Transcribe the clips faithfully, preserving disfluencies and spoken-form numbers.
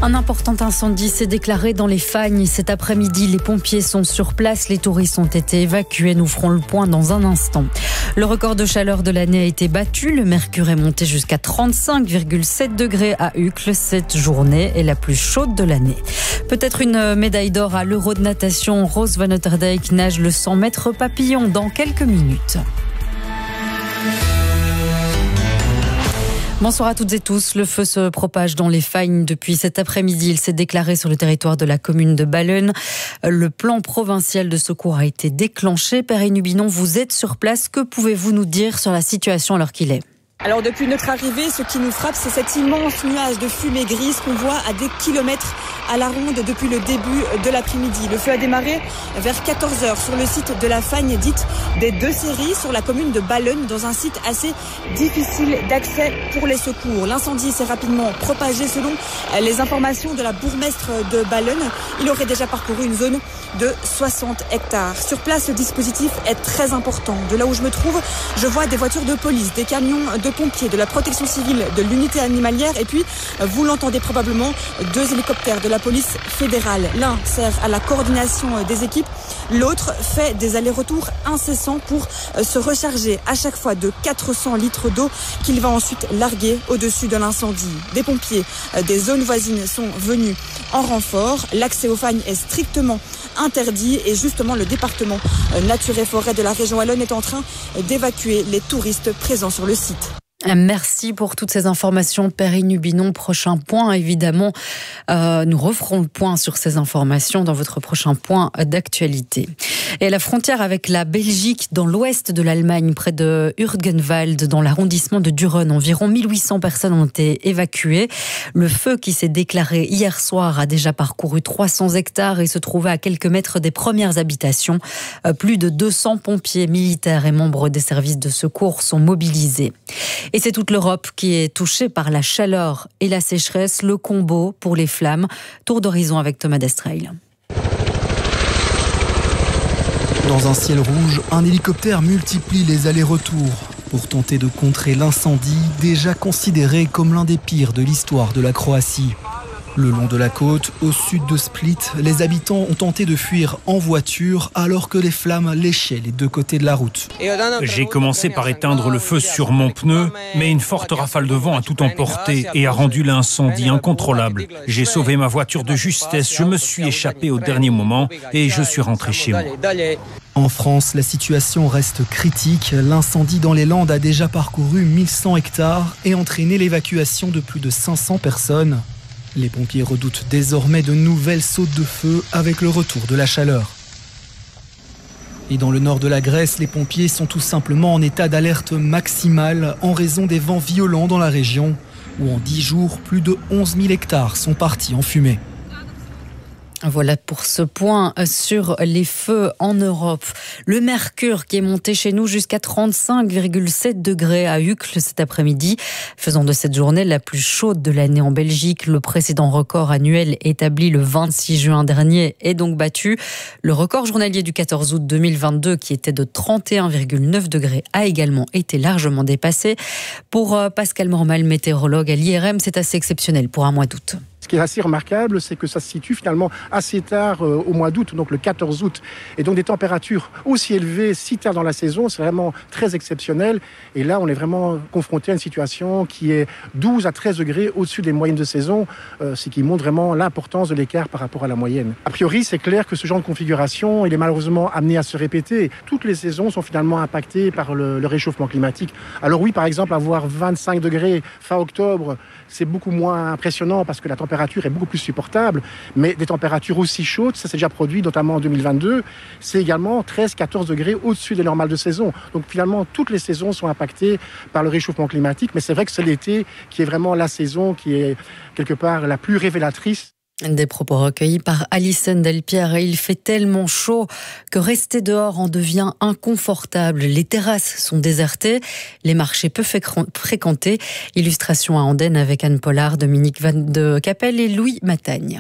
Un important incendie s'est déclaré dans les Fagnes cet après-midi. Les pompiers sont sur place, les touristes ont été évacués. Nous ferons le point dans un instant. Le record de chaleur de l'année a été battu. Le mercure est monté jusqu'à trente-cinq virgule sept degrés à Uccle. Cette journée est la plus chaude de l'année. Peut-être une médaille d'or à l'Euro de natation. Rose Van Otterdijk nage le cent mètres papillon dans quelques minutes. Bonsoir à toutes et tous. Le feu se propage dans les Fagnes depuis cet après-midi. Il s'est déclaré sur le territoire de la commune de Ballen. Le plan provincial de secours a été déclenché. Perrine Hubinon, vous êtes sur place. Que pouvez-vous nous dire sur la situation à l'heure qu'il est ? Alors depuis notre arrivée, ce qui nous frappe, c'est cet immense nuage de fumée grise qu'on voit à des kilomètres à la ronde depuis le début de l'après-midi. Le feu a démarré vers quatorze heures sur le site de la Fagne dite des Deux Séries sur la commune de Ballen, dans un site assez difficile d'accès pour les secours. L'incendie s'est rapidement propagé selon les informations de la bourgmestre de Ballen. Il aurait déjà parcouru une zone de soixante hectares. Sur place, le dispositif est très important. De là où je me trouve, je vois des voitures de police, des camions de pompiers, de la protection civile, de l'unité animalière et puis, vous l'entendez probablement, deux hélicoptères de la police fédérale. L'un sert à la coordination des équipes, l'autre fait des allers-retours incessants pour se recharger à chaque fois de quatre cents litres d'eau qu'il va ensuite larguer au-dessus de l'incendie. Des pompiers des zones voisines sont venus en renfort. L'accès aux Fagnes est strictement interdit et justement le département Nature et Forêt de la région Wallonne est en train d'évacuer les touristes présents sur le site. Merci pour toutes ces informations, Perrine Hubinon. Prochain point, évidemment, euh, nous referons le point sur ces informations dans votre prochain point d'actualité. Et à la frontière avec la Belgique, dans l'ouest de l'Allemagne, près de Hürgenwald, dans l'arrondissement de Düren, environ mille huit cents personnes ont été évacuées. Le feu qui s'est déclaré hier soir a déjà parcouru trois cents hectares et se trouvait à quelques mètres des premières habitations. Plus de deux cents pompiers, militaires et membres des services de secours sont mobilisés. Et c'est toute l'Europe qui est touchée par la chaleur et la sécheresse, le combo pour les flammes. Tour d'horizon avec Thomas Destreil. Dans un ciel rouge, un hélicoptère multiplie les allers-retours pour tenter de contrer l'incendie déjà considéré comme l'un des pires de l'histoire de la Croatie. Le long de la côte, au sud de Split, les habitants ont tenté de fuir en voiture alors que les flammes léchaient les deux côtés de la route. J'ai commencé par éteindre le feu sur mon pneu, mais une forte rafale de vent a tout emporté et a rendu l'incendie incontrôlable. J'ai sauvé ma voiture de justesse, je me suis échappé au dernier moment et je suis rentré chez moi. En France, la situation reste critique. L'incendie dans les Landes a déjà parcouru mille cent hectares et entraîné l'évacuation de plus de cinq cents personnes. Les pompiers redoutent désormais de nouvelles sautes de feu avec le retour de la chaleur. Et dans le nord de la Grèce, les pompiers sont tout simplement en état d'alerte maximale en raison des vents violents dans la région, où en dix jours, plus de onze mille hectares sont partis en fumée. Voilà pour ce point sur les feux en Europe. Le mercure qui est monté chez nous jusqu'à trente-cinq virgule sept degrés à Uccle cet après-midi, faisant de cette journée la plus chaude de l'année en Belgique. Le précédent record annuel établi le vingt-six juin dernier est donc battu. Le record journalier du quatorze août deux mille vingt-deux, qui était de trente et un virgule neuf degrés, a également été largement dépassé. Pour Pascal Mormal, météorologue à l'I R M, c'est assez exceptionnel pour un mois d'août. Ce qui est assez remarquable, c'est que ça se situe finalement assez tard euh, au mois d'août, donc le quatorze août. Et donc des températures aussi élevées si tard dans la saison, c'est vraiment très exceptionnel. Et là, on est vraiment confronté à une situation qui est douze à treize degrés au-dessus des moyennes de saison, euh, ce qui montre vraiment l'importance de l'écart par rapport à la moyenne. A priori, c'est clair que ce genre de configuration, il est malheureusement amené à se répéter. Toutes les saisons sont finalement impactées par le, le réchauffement climatique. Alors oui, par exemple, avoir vingt-cinq degrés fin octobre, c'est beaucoup moins impressionnant parce que la température est beaucoup plus supportable, mais des températures aussi chaudes, ça s'est déjà produit notamment en deux mille vingt-deux, c'est également treize à quatorze degrés au-dessus des normales de saison. Donc finalement, toutes les saisons sont impactées par le réchauffement climatique, mais c'est vrai que c'est l'été qui est vraiment la saison qui est quelque part la plus révélatrice. Des propos recueillis par Alison Delpierre. Et il fait tellement chaud que rester dehors en devient inconfortable. Les terrasses sont désertées, les marchés peu fréquentés. Illustration à Andenne avec Anne Pollard, Dominique Van de Capelle et Louis Matagne.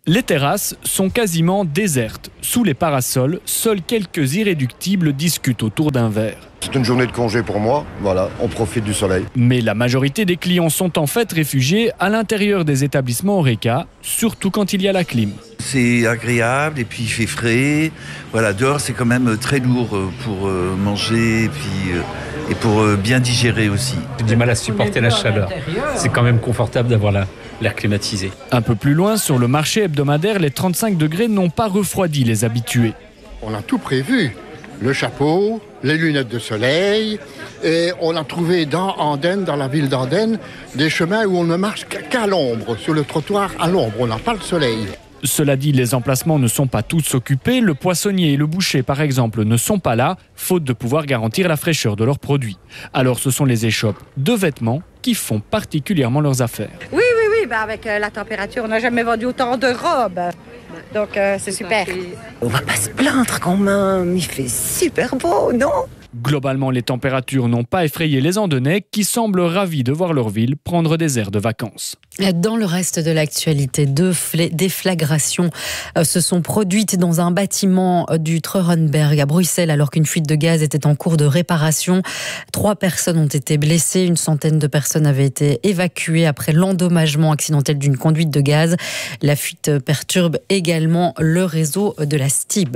Les terrasses sont quasiment désertes. Sous les parasols, seuls quelques irréductibles discutent autour d'un verre. C'est une journée de congé pour moi, voilà, on profite du soleil. Mais la majorité des clients sont en fait réfugiés à l'intérieur des établissements Horeca, surtout quand il y a la clim. C'est agréable et puis il fait frais. Voilà, dehors c'est quand même très lourd pour manger et, puis, et pour bien digérer aussi. J'ai du mal à supporter la chaleur. C'est quand même confortable d'avoir la... l'air climatisé. Un peu plus loin, sur le marché hebdomadaire, les trente-cinq degrés n'ont pas refroidi les habitués. On a tout prévu. Le chapeau, les lunettes de soleil. Et on a trouvé dans Andenne, dans la ville d'Andenne, des chemins où on ne marche qu'à l'ombre, sur le trottoir à l'ombre. On n'a pas le soleil. Cela dit, les emplacements ne sont pas tous occupés. Le poissonnier et le boucher, par exemple, ne sont pas là, faute de pouvoir garantir la fraîcheur de leurs produits. Alors ce sont les échoppes de vêtements qui font particulièrement leurs affaires. Oui, oui, oui, ben avec euh, la température, on n'a jamais vendu autant de robes. Donc euh, c'est super. On va pas se plaindre quand même, il fait super beau, non ? Globalement, les températures n'ont pas effrayé les Andennais qui semblent ravis de voir leur ville prendre des airs de vacances. Dans le reste de l'actualité, deux déflagrations se sont produites dans un bâtiment du Treurenberg à Bruxelles alors qu'une fuite de gaz était en cours de réparation. Trois personnes ont été blessées, une centaine de personnes avaient été évacuées après l'endommagement accidentel d'une conduite de gaz. La fuite perturbe également le réseau de la S T I B.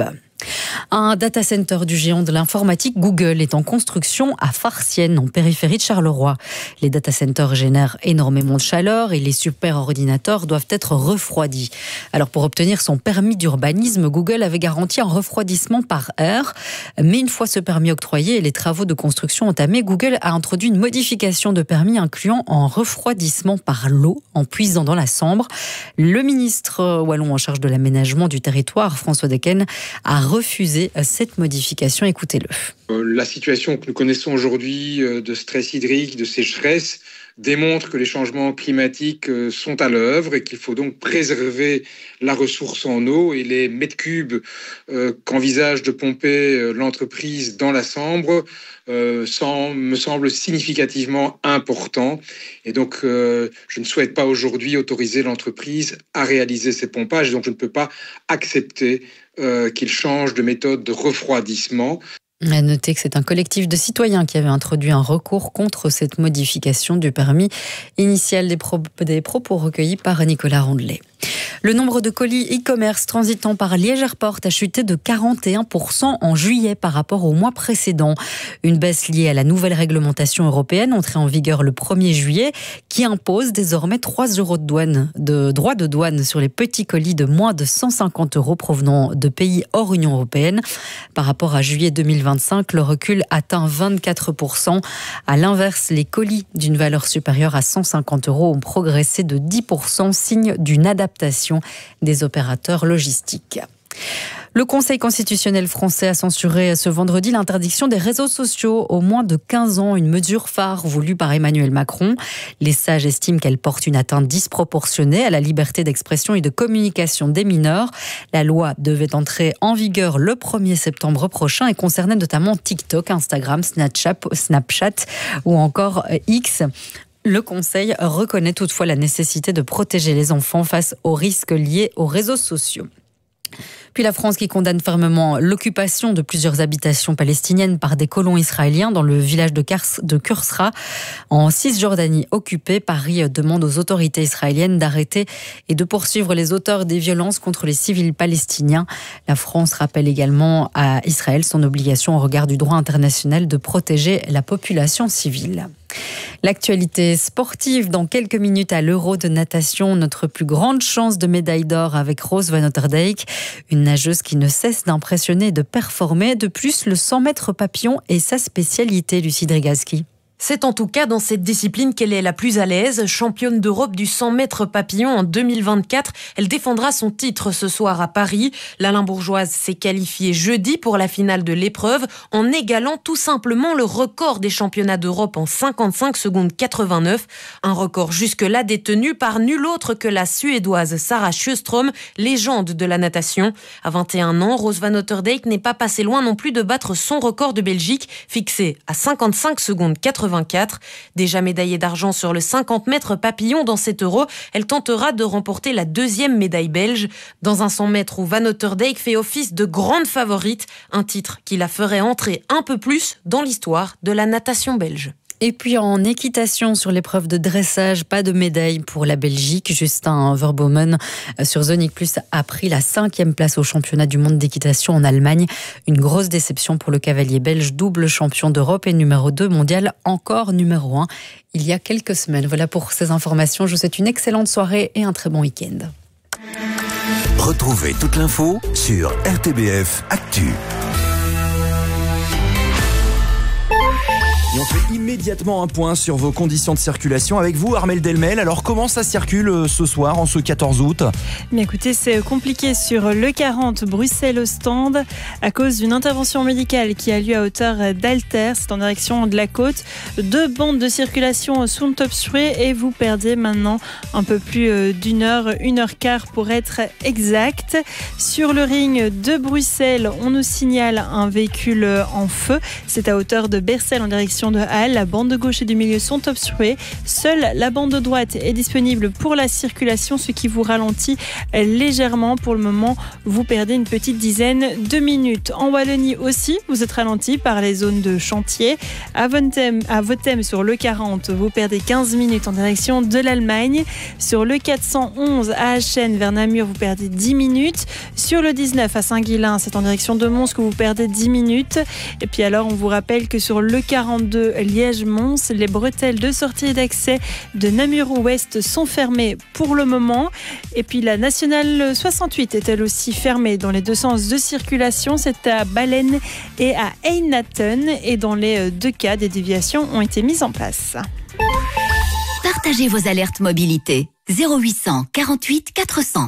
Un data center du géant de l'informatique Google est en construction à Farciennes, en périphérie de Charleroi. Les data centers génèrent énormément de chaleur et les superordinateurs doivent être refroidis. Alors pour obtenir son permis d'urbanisme, Google avait garanti un refroidissement par air. Mais une fois ce permis octroyé et les travaux de construction entamés, Google a introduit une modification de permis incluant un refroidissement par l'eau en puisant dans la Sambre. Le ministre wallon en charge de l'aménagement du territoire, François Decken, a refuser cette modification. Écoutez-le. La situation que nous connaissons aujourd'hui de stress hydrique, de sécheresse, démontre que les changements climatiques sont à l'œuvre et qu'il faut donc préserver la ressource en eau. Et les mètres cubes qu'envisage de pomper l'entreprise dans la Sambre euh, sans, me semble significativement important. Et donc, euh, je ne souhaite pas aujourd'hui autoriser l'entreprise à réaliser ces pompages. Et donc, je ne peux pas accepter euh, qu'il change de méthode de refroidissement. À noter que c'est un collectif de citoyens qui avait introduit un recours contre cette modification du permis initial, des, pro- des propos recueillis par Nicolas Rondelet. Le nombre de colis e-commerce transitant par Liège Airport a chuté de quarante et un pour cent en juillet par rapport au mois précédent. Une baisse liée à la nouvelle réglementation européenne entrée en vigueur le premier juillet qui impose désormais trois euros de douane, de droits de douane sur les petits colis de moins de cent cinquante euros provenant de pays hors Union européenne. Par rapport à juillet deux mille vingt-cinq, le recul atteint vingt-quatre pour cent. À l'inverse, les colis d'une valeur supérieure à cent cinquante euros ont progressé de dix pour cent, signe d'une adaptation des opérateurs logistiques. Le Conseil constitutionnel français a censuré ce vendredi l'interdiction des réseaux sociaux aux moins de quinze ans, une mesure phare voulue par Emmanuel Macron. Les sages estiment qu'elle porte une atteinte disproportionnée à la liberté d'expression et de communication des mineurs. La loi devait entrer en vigueur le premier septembre prochain et concernait notamment TikTok, Instagram, Snapchat, Snapchat ou encore X. Le Conseil reconnaît toutefois la nécessité de protéger les enfants face aux risques liés aux réseaux sociaux. Puis la France qui condamne fermement l'occupation de plusieurs habitations palestiniennes par des colons israéliens dans le village de, Kars, de Kursra en Cisjordanie occupée. Paris demande aux autorités israéliennes d'arrêter et de poursuivre les auteurs des violences contre les civils palestiniens. La France rappelle également à Israël son obligation au regard du droit international de protéger la population civile. L'actualité sportive dans quelques minutes à l'Euro de natation. Notre plus grande chance de médaille d'or avec Rose Van Otterdijk, une nageuse qui ne cesse d'impressionner et de performer. De plus, le cent mètres papillon est sa spécialité, Lucie Drygalski. C'est en tout cas dans cette discipline qu'elle est la plus à l'aise. Championne d'Europe du cent mètres papillon en deux mille vingt-quatre, elle défendra son titre ce soir à Paris. La Limbourgeoise s'est qualifiée jeudi pour la finale de l'épreuve en égalant tout simplement le record des championnats d'Europe en cinquante-cinq secondes quatre-vingt-neuf. Un record jusque-là détenu par nul autre que la Suédoise Sarah Sjöström, légende de la natation. À vingt et un ans, Rose Van Otterdijk n'est pas passée loin non plus de battre son record de Belgique, fixé à cinquante-cinq secondes quatre-vingt-neuf. quatre-vingt-quatre. Déjà médaillée d'argent sur le cinquante mètres papillon dans cet Euro, elle tentera de remporter la deuxième médaille belge. Dans un cent mètres où Van Otterdijk fait office de grande favorite, un titre qui la ferait entrer un peu plus dans l'histoire de la natation belge. Et puis en équitation sur l'épreuve de dressage, pas de médaille pour la Belgique. Justin Verbomen sur Zonic Plus a pris la cinquième place au championnat du monde d'équitation en Allemagne. Une grosse déception pour le cavalier belge, double champion d'Europe et numéro deux mondial, encore numéro un il y a quelques semaines. Voilà pour ces informations. Je vous souhaite une excellente soirée et un très bon week-end. Retrouvez toute l'info sur R T B F Actu. Et on fait immédiatement un point sur vos conditions de circulation avec vous, Armelle Delmel. Alors, comment ça circule ce soir, en ce quatorze août ? Mais écoutez, c'est compliqué sur le quarante Bruxelles-Ostende à cause d'une intervention médicale qui a lieu à hauteur d'Alter. C'est en direction de la côte. Deux bandes de circulation sont obstruées et vous perdez maintenant un peu plus d'une heure, une heure quart pour être exact. Sur le ring de Bruxelles, on nous signale un véhicule en feu. C'est à hauteur de Bercel en direction de Halle. La bande de gauche et du milieu sont obstruées. Seule la bande de droite est disponible pour la circulation, ce qui vous ralentit légèrement. Pour le moment, vous perdez une petite dizaine de minutes. En Wallonie aussi, vous êtes ralenti par les zones de chantier. À Votem, à Votem sur le quarante, vous perdez quinze minutes en direction de l'Allemagne. Sur le quatre cent onze à Achen vers Namur, vous perdez dix minutes. Sur le dix-neuf à Saint-Guilain, c'est en direction de Mons que vous perdez dix minutes. Et puis alors, on vous rappelle que sur le quarante-deux Liège-Mons, les bretelles de sortie et d'accès de Namur-Ouest sont fermées pour le moment. Et puis la nationale soixante-huit est elle aussi fermée dans les deux sens de circulation. C'est à Baleine et à Einatten. Et dans les deux cas, des déviations ont été mises en place. Partagez vos alertes mobilité. zéro huit cent quarante-huit quatre cents.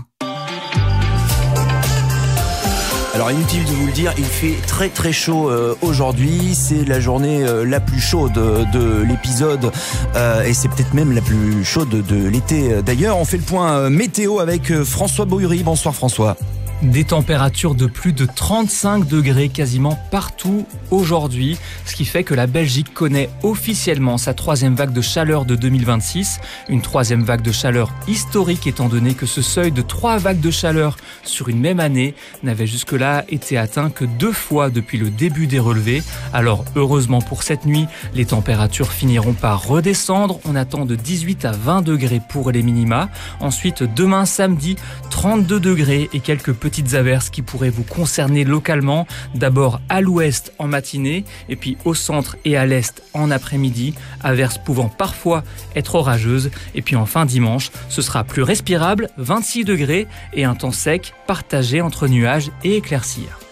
Alors inutile de vous le dire, il fait très très chaud euh, aujourd'hui, c'est la journée euh, la plus chaude de l'épisode euh, et c'est peut-être même la plus chaude de l'été. D'ailleurs, on fait le point euh, météo avec euh, François Bohury. Bonsoir François. Des températures de plus de trente-cinq degrés quasiment partout aujourd'hui, ce qui fait que la Belgique connaît officiellement sa troisième vague de chaleur de deux mille vingt-six, une troisième vague de chaleur historique étant donné que ce seuil de trois vagues de chaleur sur une même année n'avait jusque-là été atteint que deux fois depuis le début des relevés. Alors heureusement pour cette nuit, les températures finiront par redescendre, on attend de dix-huit à vingt degrés pour les minima. Ensuite demain samedi, trente-deux degrés et quelques petites averses qui pourraient vous concerner localement, d'abord à l'ouest en matinée et puis au centre et à l'est en après-midi, averses pouvant parfois être orageuses. Et puis enfin dimanche, ce sera plus respirable, vingt-six degrés et un temps sec partagé entre nuages et éclaircies.